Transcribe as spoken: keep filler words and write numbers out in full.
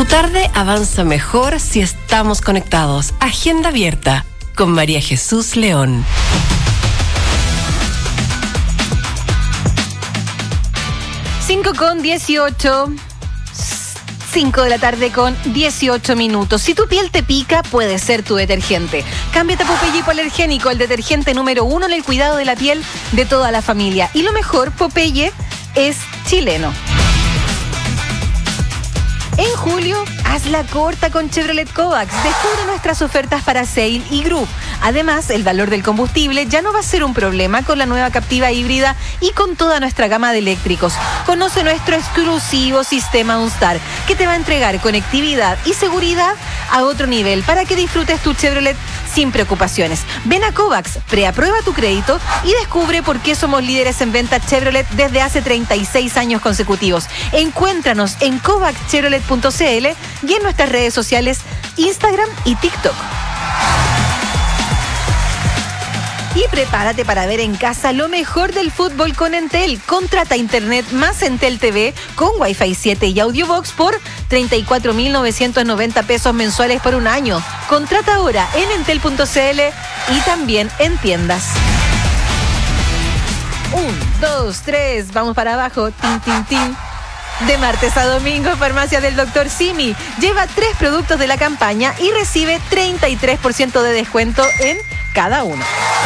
tarde avanza mejor si estamos conectados. Agenda abierta con María Jesús León. cinco con dieciocho. cinco de la tarde con dieciocho minutos. Si tu piel te pica, puede ser tu detergente. Cámbiate a Popeye Hipoalergénico, el detergente número uno en el cuidado de la piel de toda la familia. Y lo mejor, Popeye es chileno. En julio, haz la corta con Chevrolet Kovacs. Descubre nuestras ofertas para Sail y Group. Además, el valor del combustible ya no va a ser un problema con la nueva Captiva híbrida y con toda nuestra gama de eléctricos. Conoce nuestro exclusivo sistema OnStar, que te va a entregar conectividad y seguridad a otro nivel para que disfrutes tu Chevrolet sin preocupaciones. Ven a Kovacs, preaprueba tu crédito y descubre por qué somos líderes en venta Chevrolet desde hace treinta y seis años consecutivos. Encuéntranos en kovacs chevrolet punto c l y en nuestras redes sociales Instagram y TikTok. Y prepárate para ver en casa lo mejor del fútbol con Entel. Contrata internet más Entel T V con Wi-Fi siete y Audiobox por treinta y cuatro mil novecientos noventa pesos mensuales por un año. Contrata ahora en entel punto c l y también en tiendas. Un, dos, tres, vamos para abajo. Tin, tin, tin. De martes a domingo, Farmacia del doctor Simi. Lleva tres productos de la campaña y recibe treinta y tres por ciento de descuento en cada uno.